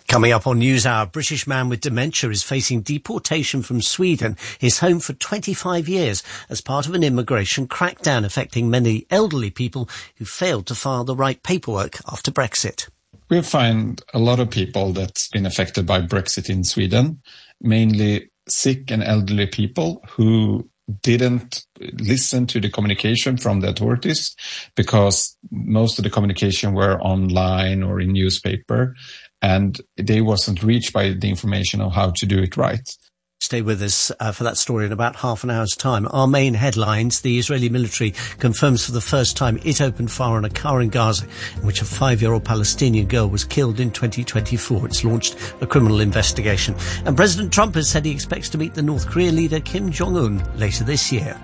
Coming up on NewsHour, a British man with dementia is facing deportation from Sweden, his home for 25 years, as part of an immigration crackdown affecting many elderly people who failed to file the right paperwork after Brexit. We find a lot of people that's been affected by Brexit in Sweden, mainly sick and elderly people who didn't listen to the communication from the authorities because most of the communication were online or in newspaper, and they wasn't reached by the information on how to do it right. Stay with us for that story in about half an hour's time. Our main headlines: the Israeli military confirms for the first time it opened fire on a car in Gaza in which a 5-year-old Palestinian girl was killed in 2024. It's launched a criminal investigation. And President Trump has said he expects to meet the North Korean leader Kim Jong-un later this year.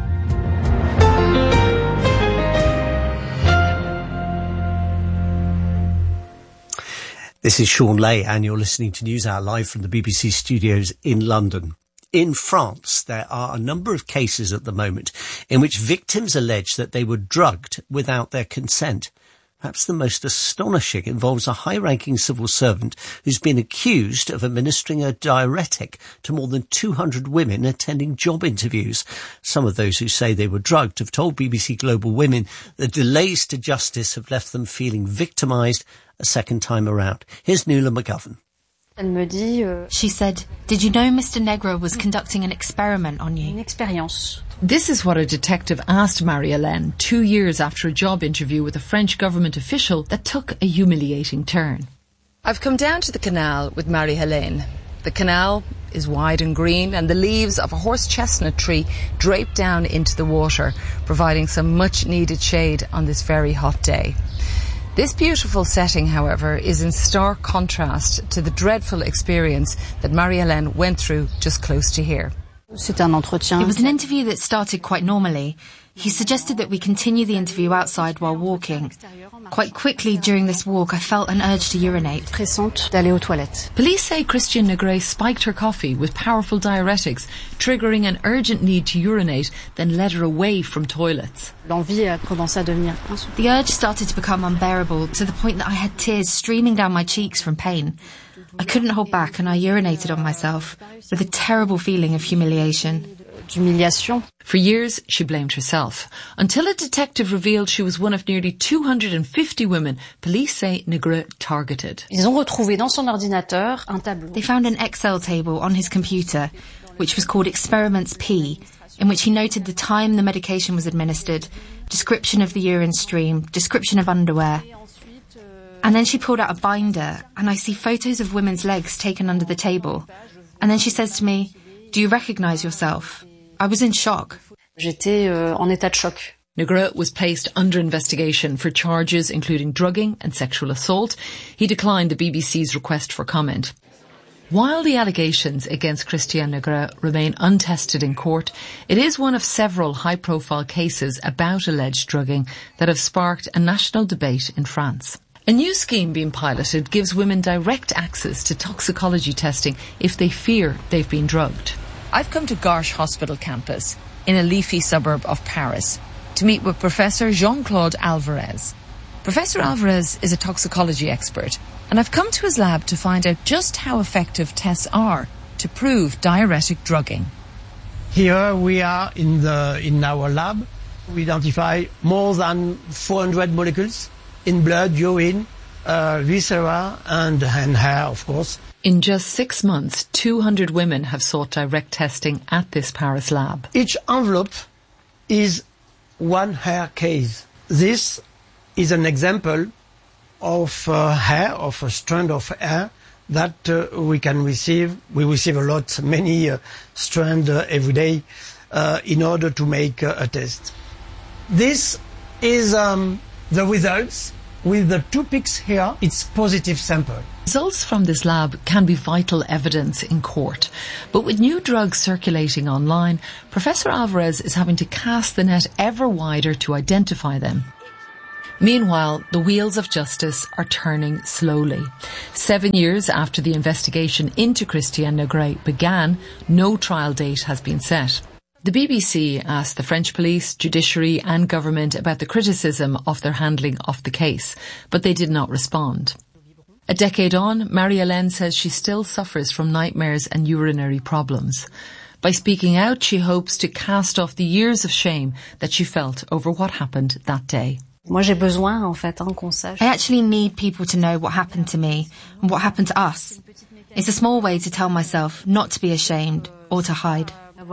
This is Sean Lay, and you're listening to NewsHour live from the BBC studios in London. In France, there are a number of cases at the moment in which victims allege that they were drugged without their consent. Perhaps the most astonishing involves a high-ranking civil servant who's been accused of administering a diuretic to more than 200 women attending job interviews. Some of those who say they were drugged have told BBC Global Women that delays to justice have left them feeling victimised a second time around. Here's Nuala McGovern. She said, "Did you know Mr. Negro was conducting an experiment on you?" This is what a detective asked Marie-Hélène 2 years after a job interview with a French government official that took a humiliating turn. I've come down to the canal with Marie-Hélène. The canal is wide and green, and the leaves of a horse chestnut tree drape down into the water, providing some much needed shade on this very hot day. This beautiful setting, however, is in stark contrast to the dreadful experience that Marie-Hélène went through just close to here. It was an interview that started quite normally. He suggested that we continue the interview outside while walking. Quite quickly during this walk, I felt an urge to urinate. Police say Christiane Negret spiked her coffee with powerful diuretics, triggering an urgent need to urinate, then led her away from toilets. The urge started to become unbearable to the point that I had tears streaming down my cheeks from pain. I couldn't hold back and I urinated on myself with a terrible feeling of humiliation. For years, she blamed herself, until a detective revealed she was one of nearly 250 women police say Negret targeted. They found an Excel table on his computer, which was called Experiments P, in which he noted the time the medication was administered, description of the urine stream, description of underwear. And then she pulled out a binder, and I see photos of women's legs taken under the table. And then she says to me, "Do you recognise yourself?" I was in shock. Negret was placed under investigation for charges including drugging and sexual assault. He declined the BBC's request for comment. While the allegations against Christiane Negret remain untested in court, it is one of several high-profile cases about alleged drugging that have sparked a national debate in France. A new scheme being piloted gives women direct access to toxicology testing if they fear they've been drugged. I've come to Garches Hospital campus in a leafy suburb of Paris to meet with Professor Jean-Claude Alvarez. Professor Alvarez is a toxicology expert, and I've come to his lab to find out just how effective tests are to prove diuretic drugging. Here we are in our lab. We identify more than 400 molecules in blood, urine, viscera and hair, of course. In just 6 months, 200 women have sought direct testing at this Paris lab. Each envelope is one hair case. This is an example of hair, of a strand of hair that we can receive. We receive a lot, many strands every day in order to make a test. This is the results. With the 2 peaks here, it's positive sample. Results from this lab can be vital evidence in court. But with new drugs circulating online, Professor Alvarez is having to cast the net ever wider to identify them. Meanwhile, the wheels of justice are turning slowly. 7 years after the investigation into Christiane Negret began, no trial date has been set. The BBC asked the French police, judiciary and government about the criticism of their handling of the case, but they did not respond. A decade on, Marie-Hélène says she still suffers from nightmares and urinary problems. By speaking out, she hopes to cast off the years of shame that she felt over what happened that day. I actually need people to know what happened to me and what happened to us. It's a small way to tell myself not to be ashamed or to hide.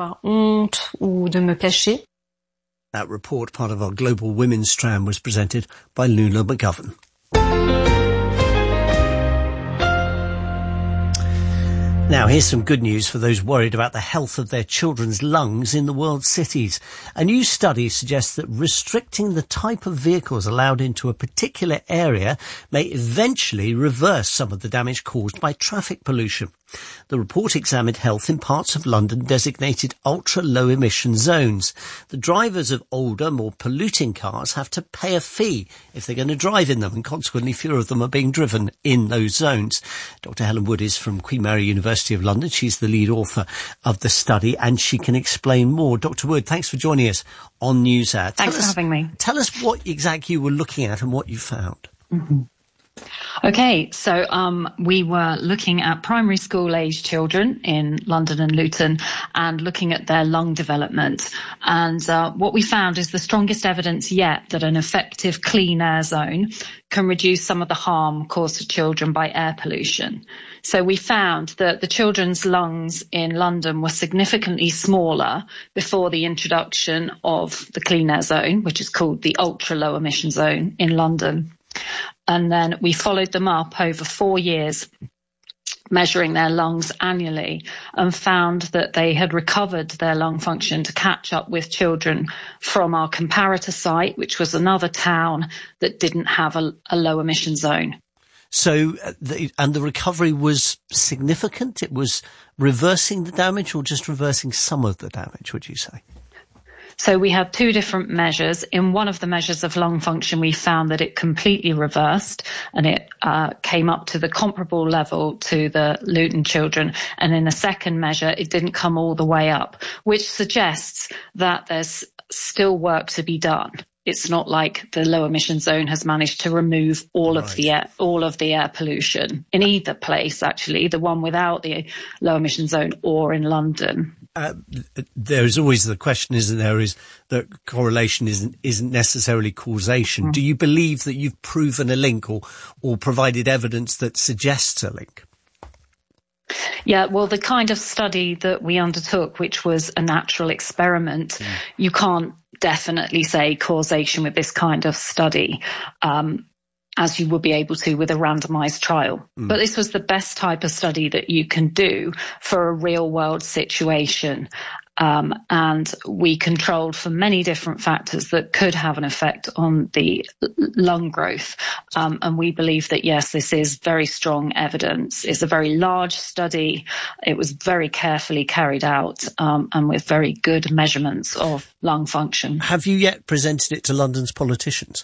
That report, part of our Global Women's Strand, was presented by Lula McGovern. Now, here's some good news for those worried about the health of their children's lungs in the world's cities. A new study suggests that restricting the type of vehicles allowed into a particular area may eventually reverse some of the damage caused by traffic pollution. The report examined health in parts of London designated ultra-low emission zones. The drivers of older, more polluting cars have to pay a fee if they're going to drive in them, and consequently fewer of them are being driven in those zones. Dr. Helen Wood is from Queen Mary University of London. She's the lead author of the study, and she can explain more. Dr. Wood, thanks for joining us on NewsHour. Thanks for having me. Tell us what exactly you were looking at and what you found. Mm-hmm. Okay, so we were looking at primary school age children in London and Luton and looking at their lung development. And what we found is the strongest evidence yet that an effective clean air zone can reduce some of the harm caused to children by air pollution. So we found that the children's lungs in London were significantly smaller before the introduction of the clean air zone, which is called the ultra low emission zone in London. And then we followed them up over 4 years, measuring their lungs annually, and found that they had recovered their lung function to catch up with children from our comparator site, which was another town that didn't have a low emission zone. So, the recovery was significant? It was reversing the damage or just reversing some of the damage, would you say? So we had 2 different measures. In one of the measures of lung function, we found that it completely reversed and it came up to the comparable level to the Luton children. And in the second measure, it didn't come all the way up, which suggests that there's still work to be done. It's not like the low emission zone has managed to remove all of the air pollution in either place, actually, the one without the low emission zone or in London. There is always the question, isn't there, is that correlation isn't necessarily causation. Mm. Do you believe that you've proven a link or provided evidence that suggests a link? Yeah, well, the kind of study that we undertook, which was a natural experiment, you can't definitely say causation with this kind of study, as you would be able to with a randomized trial. But this was the best type of study that you can do for a real world situation. And we controlled for many different factors that could have an effect on the lung growth. And we believe that, yes, this is very strong evidence. It's a very large study. It was very carefully carried out, and with very good measurements of lung function. Have you yet presented it to London's politicians?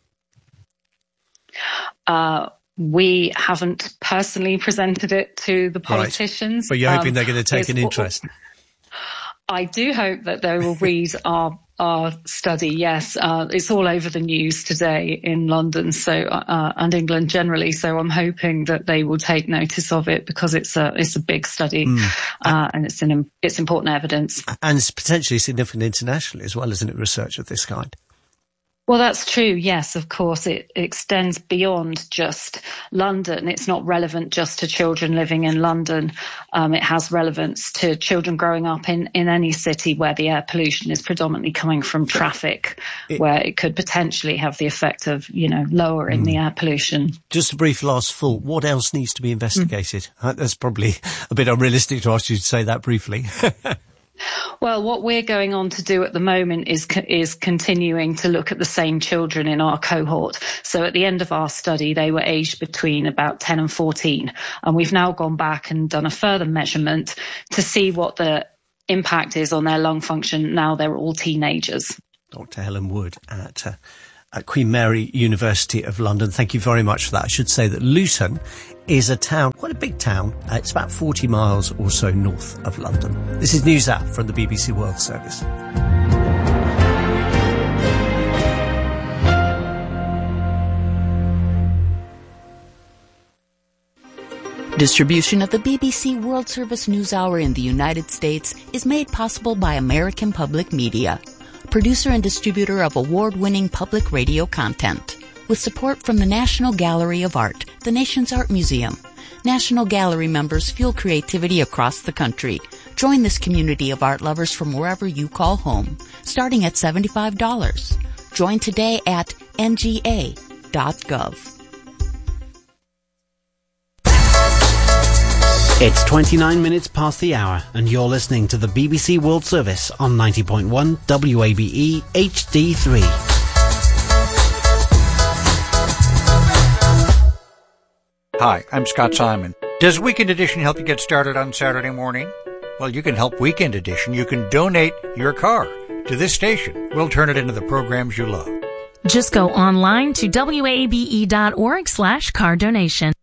We haven't personally presented it to the politicians. Right. But you're hoping they're going to take an interest? I do hope that they will read our study, yes. It's all over the news today in London and England generally, so I'm hoping that they will take notice of it because it's a big study and it's important evidence. And it's potentially significant internationally as well, isn't it, research of this kind? Well, that's true. Yes, of course, it extends beyond just London. It's not relevant just to children living in London. It has relevance to children growing up in any city where the air pollution is predominantly coming from traffic, where it could potentially have the effect of, lowering the air pollution. Just a brief last thought. What else needs to be investigated? That's probably a bit unrealistic to ask you to say that briefly. Well, what we're going on to do at the moment is continuing to look at the same children in our cohort. So at the end of our study, they were aged between about 10 and 14. And we've now gone back and done a further measurement to see what the impact is on their lung function now they're all teenagers. Dr. Helen Wood at Queen Mary University of London. Thank you very much for that. I should say that Luton is a town, quite a big town. It's about 40 miles or so north of London. This is NewsHour from the BBC World Service. Distribution of the BBC World Service News Hour in the United States is made possible by American Public Media, producer and distributor of award-winning public radio content, with support from the National Gallery of Art, the nation's art museum. National Gallery members fuel creativity across the country. Join this community of art lovers from wherever you call home, starting at $75. Join today at nga.gov. It's 29 minutes past the hour, and you're listening to the BBC World Service on 90.1 WABE HD3. Hi, I'm Scott Simon. Does Weekend Edition help you get started on Saturday morning? Well, you can help Weekend Edition. You can donate your car to this station. We'll turn it into the programs you love. Just go online to wabe.org/car donation.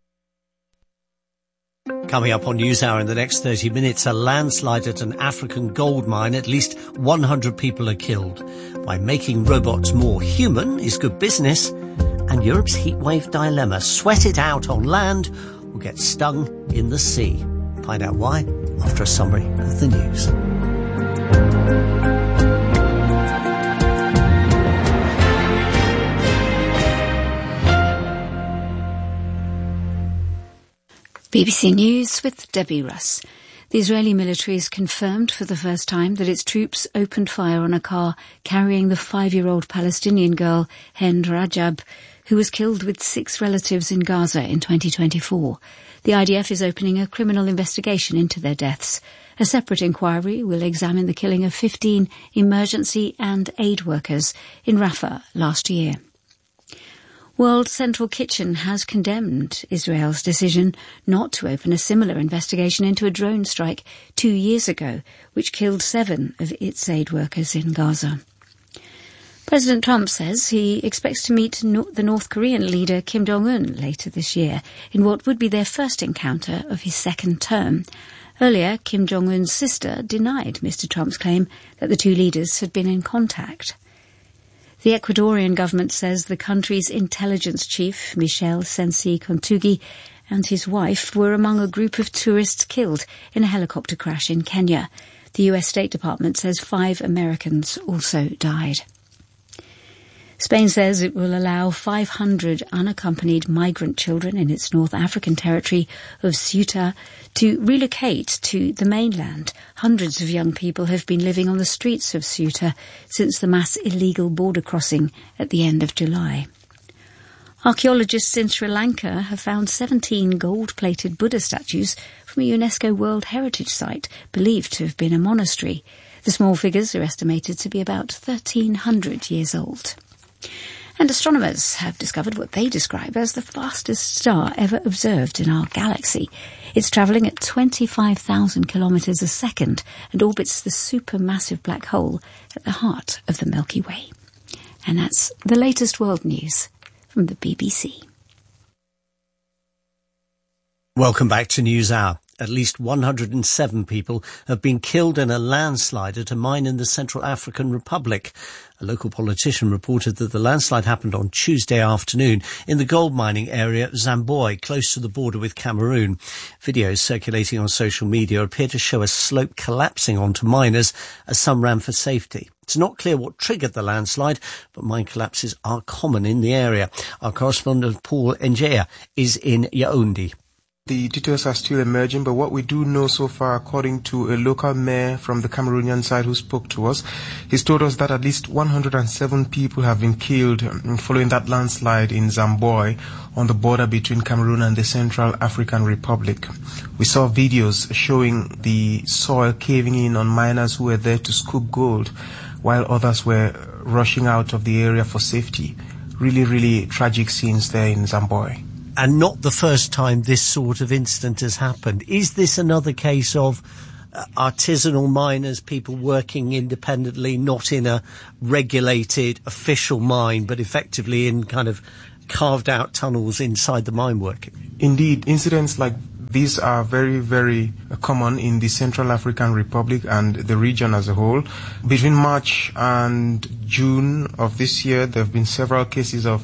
Coming up on NewsHour in the next 30 minutes, a landslide at an African gold mine. At least 100 people are killed. By making robots more human is good business. And Europe's heatwave dilemma. Sweat it out on land or get stung in the sea. Find out why after a summary of the news. BBC News with Debbie Russ. The Israeli military has confirmed for the first time that its troops opened fire on a car carrying the 5-year-old Palestinian girl, Hind Rajab, who was killed with 6 relatives in Gaza in 2024. The IDF is opening a criminal investigation into their deaths. A separate inquiry will examine the killing of 15 emergency and aid workers in Rafah last year. World Central Kitchen has condemned Israel's decision not to open a similar investigation into a drone strike 2 years ago, which killed 7 of its aid workers in Gaza. President Trump says he expects to meet the North Korean leader Kim Jong-un later this year in what would be their first encounter of his second term. Earlier, Kim Jong-un's sister denied Mr. Trump's claim that the two leaders had been in contact. The Ecuadorian government says the country's intelligence chief, Michel Sensi Kontougi, and his wife were among a group of tourists killed in a helicopter crash in Kenya. The US State Department says 5 Americans also died. Spain says it will allow 500 unaccompanied migrant children in its North African territory of Ceuta to relocate to the mainland. Hundreds of young people have been living on the streets of Ceuta since the mass illegal border crossing at the end of July. Archaeologists in Sri Lanka have found 17 gold-plated Buddha statues from a UNESCO World Heritage Site believed to have been a monastery. The small figures are estimated to be about 1,300 years old. And astronomers have discovered what they describe as the fastest star ever observed in our galaxy. It's travelling at 25,000 kilometres a second and orbits the supermassive black hole at the heart of the Milky Way. And that's the latest world news from the BBC. Welcome back to NewsHour. At least 107 people have been killed in a landslide at a mine in the Central African Republic. A local politician reported that the landslide happened on Tuesday afternoon in the gold mining area of Zamboi, close to the border with Cameroon. Videos circulating on social media appear to show a slope collapsing onto miners as some ran for safety. It's not clear what triggered the landslide, but mine collapses are common in the area. Our correspondent Paul Njea is in Yaoundé. The details are still emerging, but what we do know so far, according to a local mayor from the Cameroonian side who spoke to us, he's told us that at least 107 people have been killed following that landslide in Zamboi on the border between Cameroon and the Central African Republic. We saw videos showing the soil caving in on miners who were there to scoop gold, while others were rushing out of the area for safety. Really, really tragic scenes there in Zamboi. And not the first time this sort of incident has happened. Is this another case of artisanal miners, people working independently, not in a regulated official mine, but effectively in kind of carved out tunnels inside the mine working? Indeed, incidents like these are very, very common in the Central African Republic and the region as a whole. Between March and June of this year, there have been several cases of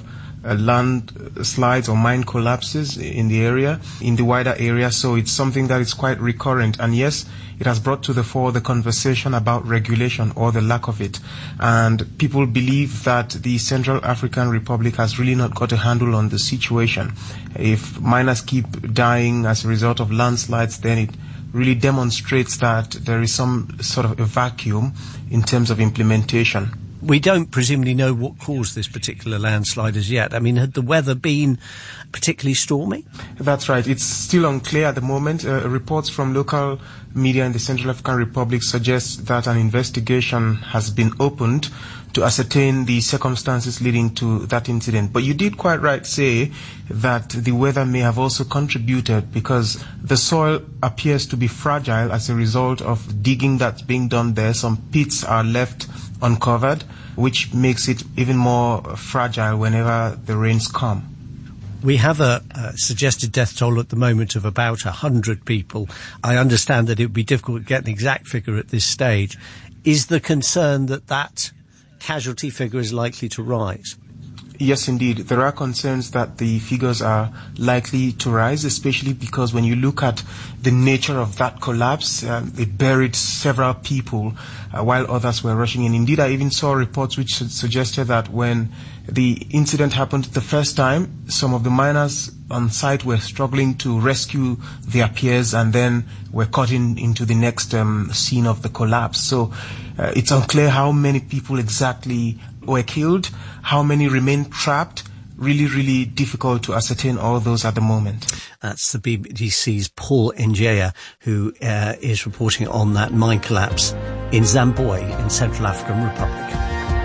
landslides or mine collapses in the area, in the wider area. So it's something that is quite recurrent. And yes, it has brought to the fore the conversation about regulation or the lack of it. And people believe that the Central African Republic has really not got a handle on the situation. If miners keep dying as a result of landslides, then it really demonstrates that there is some sort of a vacuum in terms of implementation. We don't presumably know what caused this particular landslide as yet. I mean, had the weather been particularly stormy? That's right. It's still unclear at the moment. Reports from local media in the Central African Republic suggest that an investigation has been opened to ascertain the circumstances leading to that incident. But you did quite right say that the weather may have also contributed, because the soil appears to be fragile as a result of digging that's being done there. Some pits are left uncovered, which makes it even more fragile whenever the rains come. We have a suggested death toll at the moment of about 100 people. I understand that it would be difficult to get an exact figure at this stage. Is the concern that casualty figure is likely to rise? Yes, indeed. There are concerns that the figures are likely to rise, especially because when you look at the nature of that collapse, it buried several people while others were rushing in. Indeed, I even saw reports which suggested that when the incident happened the first time, some of the miners on site were struggling to rescue their peers and then were caught into the next scene of the collapse. So it's unclear how many people exactly were killed, how many remain trapped. Really, really difficult to ascertain all those at the moment. That's the BBC's Paul Njaya, who is reporting on that mine collapse in Zamboi in Central African Republic.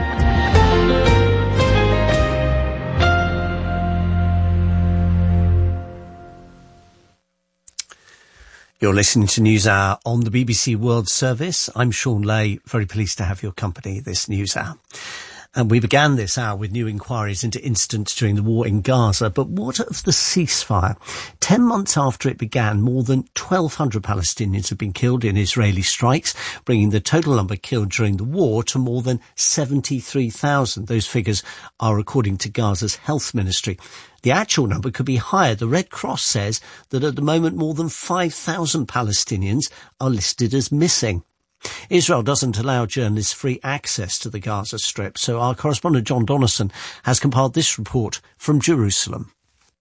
You're listening to NewsHour on the BBC World Service. I'm Sean Lay, very pleased to have your company this NewsHour. And we began this hour with new inquiries into incidents during the war in Gaza. But what of the ceasefire? 10 months after it began, more than 1,200 Palestinians have been killed in Israeli strikes, bringing the total number killed during the war to more than 73,000. Those figures are according to Gaza's health ministry. The actual number could be higher. The Red Cross says that at the moment more than 5,000 Palestinians are listed as missing. Israel doesn't allow journalists free access to the Gaza Strip, so our correspondent John Donnison has compiled this report from Jerusalem.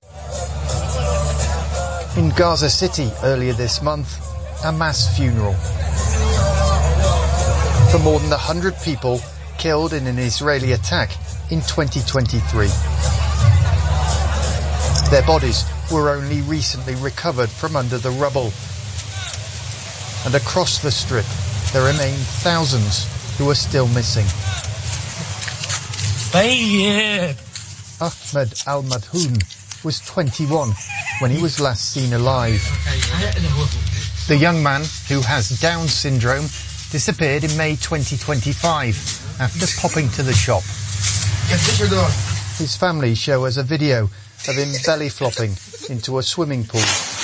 In Gaza City earlier this month, a mass funeral for more than 100 people killed in an Israeli attack in 2023. Their bodies were only recently recovered from under the rubble. And across the strip, there remain thousands who are still missing. Ahmed Al-Madhoun was 21 when he was last seen alive. The young man, who has Down syndrome, disappeared in May 2025 after popping to the shop. His family show us a video of him belly flopping into a swimming pool.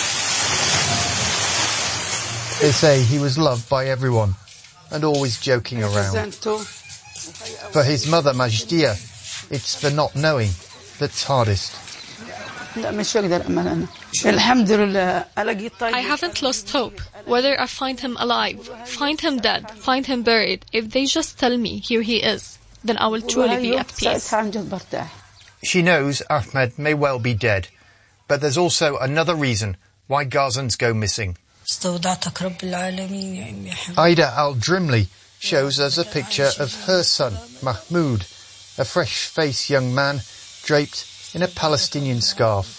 They say he was loved by everyone and always joking around. For his mother Majdia, it's the not knowing that's hardest. I haven't lost hope. Whether I find him alive, find him dead, find him buried, if they just tell me here he is, then I will truly be at peace. She knows Ahmed may well be dead, but there's also another reason why Gazans go missing. Aida Al-Drimli shows us a picture of her son, Mahmoud, a fresh-faced young man draped in a Palestinian scarf.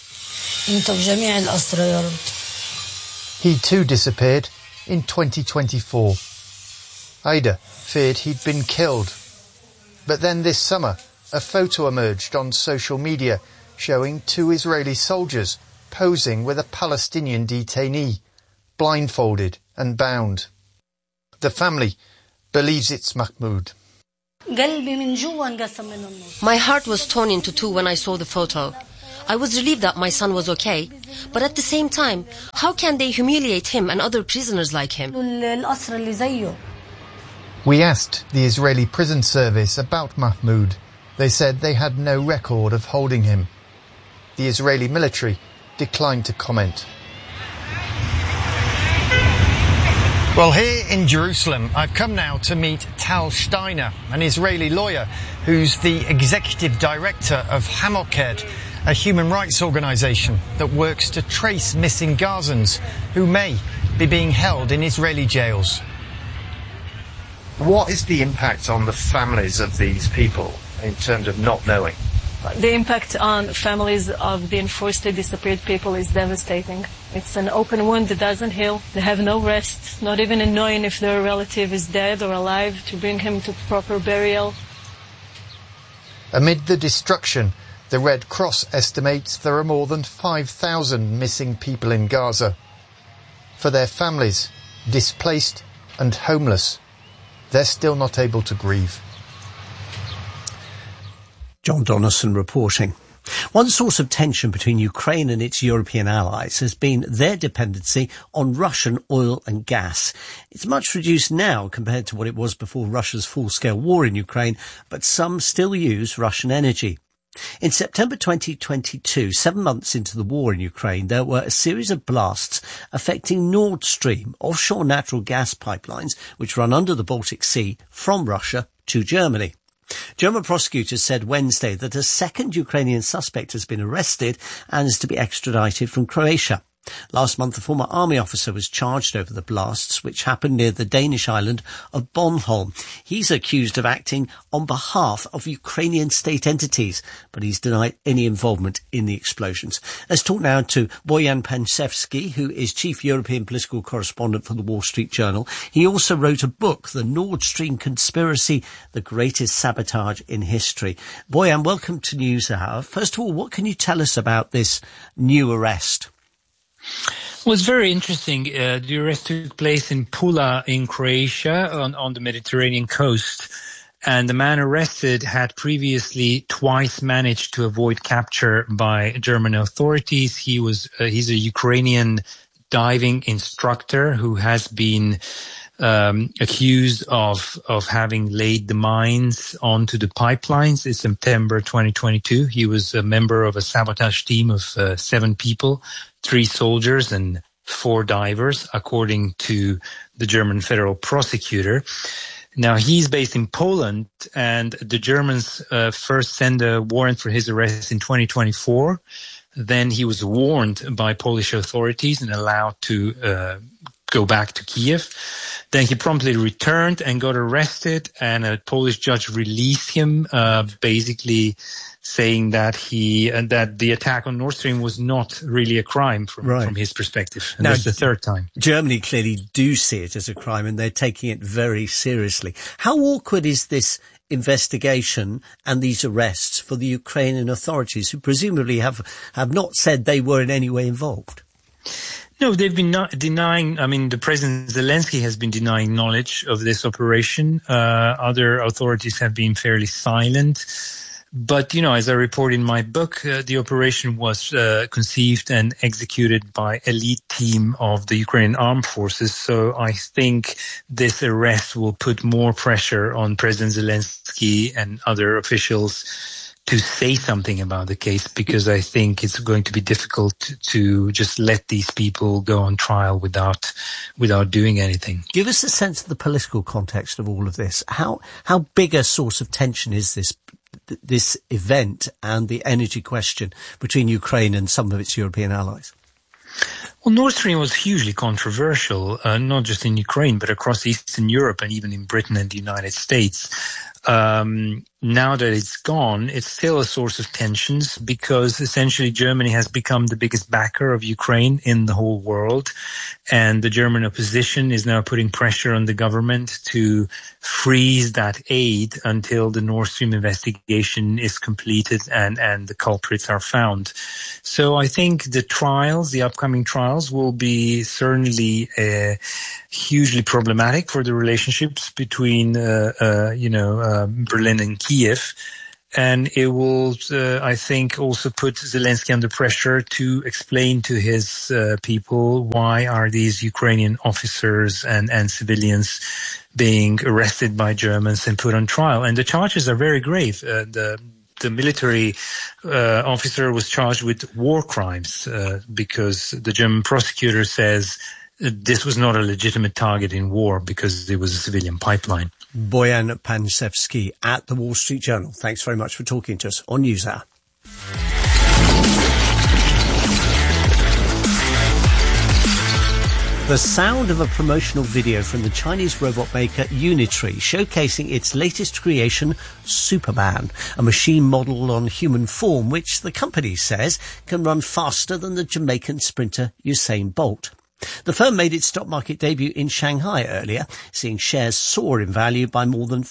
He too disappeared in 2024. Aida feared he'd been killed. But then this summer, a photo emerged on social media showing 2 Israeli soldiers posing with a Palestinian detainee, blindfolded and bound. The family believes it's Mahmoud. My heart was torn into 2 when I saw the photo. I was relieved that my son was okay, but at the same time, how can they humiliate him and other prisoners like him? We asked the Israeli prison service about Mahmoud, They said they had no record of holding him. The Israeli military declined to comment. Well, here in Jerusalem, I've come now to meet Tal Steiner, an Israeli lawyer who's the executive director of Hamoked, a human rights organisation that works to trace missing Gazans who may be being held in Israeli jails. What is the impact on the families of these people in terms of not knowing? The impact on families of the enforcedly disappeared people is devastating. It's an open wound that doesn't heal. They have no rest, not even in knowing if their relative is dead or alive, to bring him to proper burial. Amid the destruction, the Red Cross estimates there are more than 5,000 missing people in Gaza. For their families, displaced and homeless, they're still not able to grieve. John Donnison reporting. One source of tension between Ukraine and its European allies has been their dependency on Russian oil and gas. It's much reduced now compared to what it was before Russia's full-scale war in Ukraine, but some still use Russian energy. In September 2022, 7 months into the war in Ukraine, there were a series of blasts affecting Nord Stream, offshore natural gas pipelines which run under the Baltic Sea from Russia to Germany. German prosecutors said Wednesday that a second Ukrainian suspect has been arrested and is to be extradited from Croatia. Last month, a former army officer was charged over the blasts, which happened near the Danish island of Bornholm. He's accused of acting on behalf of Ukrainian state entities, but he's denied any involvement in the explosions. Let's talk now to Boyan Pansevsky, who is chief European political correspondent for the Wall Street Journal. He also wrote a book, The Nord Stream Conspiracy, the Greatest Sabotage in History. Boyan, welcome to NewsHour. First of all, what can you tell us about this new arrest? Well, it's very interesting. The arrest took place in Pula in Croatia on the Mediterranean coast. And the man arrested had previously twice managed to avoid capture by German authorities. He's a Ukrainian diving instructor who has been accused of having laid the mines onto the pipelines in September 2022. He was a member of a sabotage team of 7 people, 3 soldiers and 4 divers, according to the German federal prosecutor. Now, he's based in Poland, and the Germans first sent a warrant for his arrest in 2024. Then he was warned by Polish authorities and allowed to go back to Kiev. Then he promptly returned and got arrested, and a Polish judge released him, basically saying that that the attack on Nord Stream was not really a crime from his perspective. And that's the third time. Germany clearly do see it as a crime, and they're taking it very seriously. How awkward is this investigation and these arrests for the Ukrainian authorities, who presumably have not said they were in any way involved? No, they've been denying. I mean, the President Zelensky has been denying knowledge of this operation. Other authorities have been fairly silent. But, as I report in my book, the operation was conceived and executed by elite team of the Ukrainian armed forces. So I think this arrest will put more pressure on President Zelensky and other officials to say something about the case, because I think it's going to be difficult to just let these people go on trial without doing anything. Give us a sense of the political context of all of this. How big a source of tension is this event and the energy question between Ukraine and some of its European allies? Well, Nord Stream was hugely controversial, not just in Ukraine, but across Eastern Europe and even in Britain and the United States. Now that it's gone, it's still a source of tensions, because essentially Germany has become the biggest backer of Ukraine in the whole world. And the German opposition is now putting pressure on the government to freeze that aid until the Nord Stream investigation is completed and the culprits are found. So I think the upcoming trials will be certainly hugely problematic for the relationships between, Berlin and Kiev. And it will, I think, also put Zelensky under pressure to explain to his people why are these Ukrainian officers and civilians being arrested by Germans and put on trial. And the charges are very grave. The military officer was charged with war crimes because the German prosecutor says this was not a legitimate target in war because it was a civilian pipeline. Boyan Pansevsky at the Wall Street Journal. Thanks very much for talking to us on NewsHour. The sound of a promotional video from the Chinese robot maker Unitree showcasing its latest creation, Superman, a machine model on human form which the company says can run faster than the Jamaican sprinter Usain Bolt. The firm made its stock market debut in Shanghai earlier, seeing shares soar in value by more than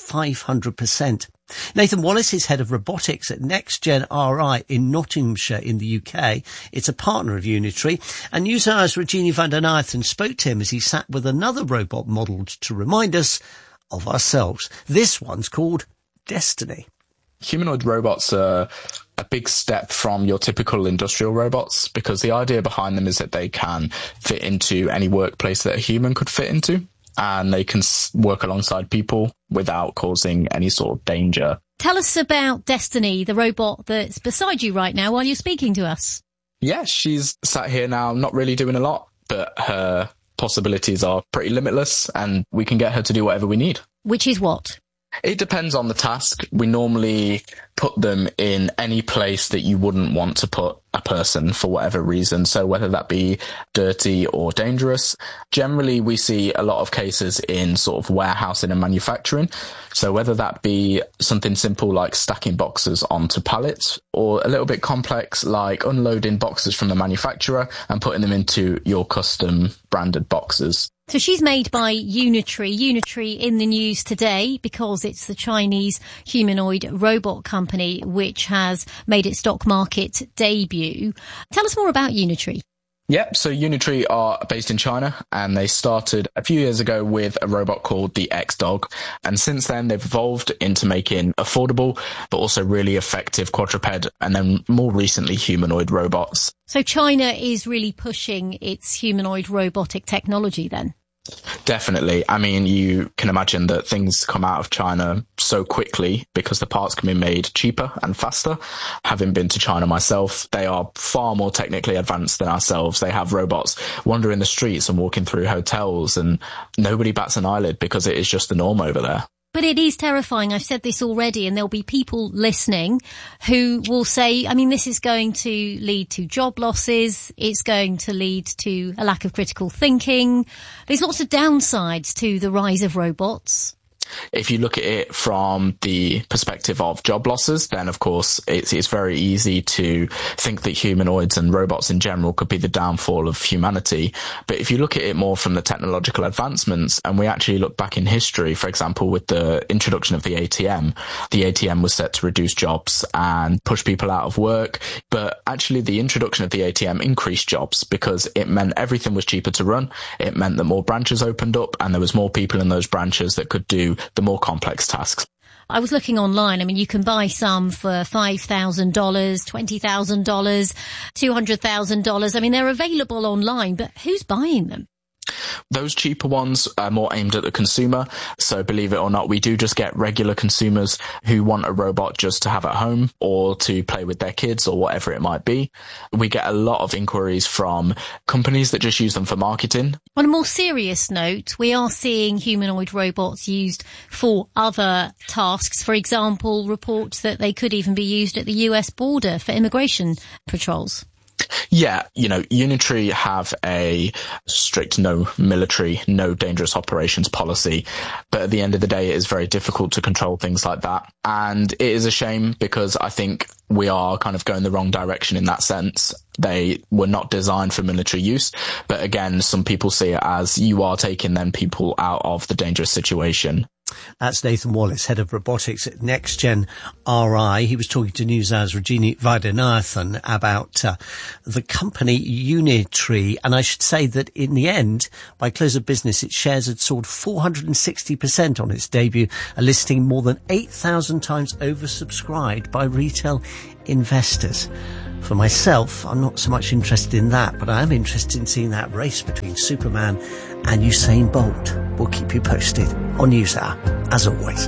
500%. Nathan Wallace is head of robotics at NextGen RI in Nottinghamshire in the UK. It's a partner of Unitree. And NewsHour's Rajini Vandanathan spoke to him as he sat with another robot modelled to remind us of ourselves. This one's called Destiny. Humanoid robots are a big step from your typical industrial robots because the idea behind them is that they can fit into any workplace that a human could fit into, and they can work alongside people without causing any sort of danger. Tell us about Destiny, the robot that's beside you right now while you're speaking to us. Yeah, she's sat here now, not really doing a lot, but her possibilities are pretty limitless, and we can get her to do whatever we need. Which is what? It depends on the task. We normally put them in any place that you wouldn't want to put a person for whatever reason. So whether that be dirty or dangerous, generally we see a lot of cases in sort of warehousing and manufacturing. So whether that be something simple like stacking boxes onto pallets, or a little bit complex like unloading boxes from the manufacturer and putting them into your custom branded boxes. So she's made by Unitree. Unitree in the news today because it's the Chinese humanoid robot company which has made its stock market debut. Tell us more about Unitree. Yep, so Unitree are based in China, and they started a few years ago with a robot called the X-Dog. And since then, they've evolved into making affordable, but also really effective quadruped, and then more recently, humanoid robots. So China is really pushing its humanoid robotic technology then? Definitely. I mean, you can imagine that things come out of China so quickly because the parts can be made cheaper and faster. Having been to China myself, they are far more technically advanced than ourselves. They have robots wandering the streets and walking through hotels, and nobody bats an eyelid because it is just the norm over there. But it is terrifying. I've said this already, and there'll be people listening who will say, I mean, this is going to lead to job losses. It's going to lead to a lack of critical thinking. There's lots of downsides to the rise of robots. If you look at it from the perspective of job losses, then of course it's very easy to think that humanoids and robots in general could be the downfall of humanity. But if you look at it more from the technological advancements, and we actually look back in history, for example, with the introduction of the ATM was set to reduce jobs and push people out of work. But actually the introduction of the ATM increased jobs because it meant everything was cheaper to run. It meant that more branches opened up and there was more people in those branches that could do the more complex tasks. I was looking online. I mean, you can buy some for $5,000, $20,000, $200,000. I mean, they're available online, but who's buying them? Those cheaper ones are more aimed at the consumer. So believe it or not, we do just get regular consumers who want a robot just to have at home or to play with their kids or whatever it might be. We get a lot of inquiries from companies that just use them for marketing. On a more serious note, we are seeing humanoid robots used for other tasks. For example, reports that they could even be used at the US border for immigration patrols. Yeah, Unitree have a strict no military, no dangerous operations policy. But at the end of the day, it is very difficult to control things like that. And it is a shame because I think we are kind of going the wrong direction in that sense. They were not designed for military use. But again, some people see it as you are taking then people out of the dangerous situation. That's Nathan Wallace, head of robotics at NextGen RI. He was talking to NewsHour's Rajini Vaidyanathan about the company Unitree. And I should say that in the end, by close of business, its shares had soared 460% on its debut, a listing more than 8,000 times oversubscribed by retail investors. For myself, I'm not so much interested in that, but I am interested in seeing that race between Superman and Usain Bolt. We'll keep you posted on NewsHour, as always.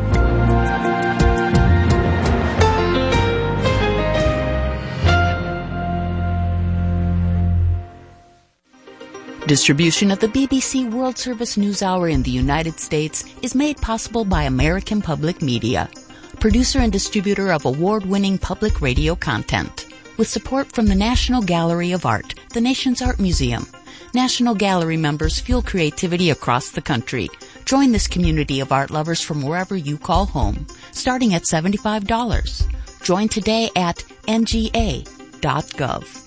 Distribution of the BBC World Service NewsHour in the United States is made possible by American Public Media, producer and distributor of award-winning public radio content, with support from the National Gallery of Art, the nation's art museum. National Gallery members fuel creativity across the country. Join this community of art lovers from wherever you call home, starting at $75. Join today at nga.gov.